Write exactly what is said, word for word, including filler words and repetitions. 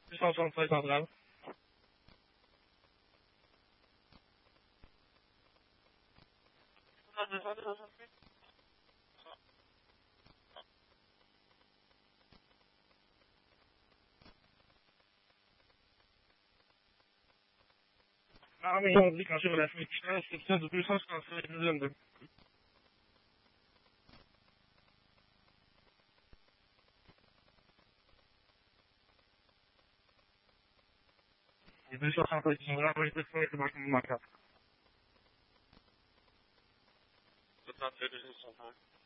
cent soixante-treize centrale. Ah, mais on dit quand sur la fuite, c'est ça de deux cent soixante-treize vingt-deux. deux cent soixante-treize, ils sont là, moi, je peux faire le marquement de ma carte. deux cent soixante-treize, deux cent soixante-treize.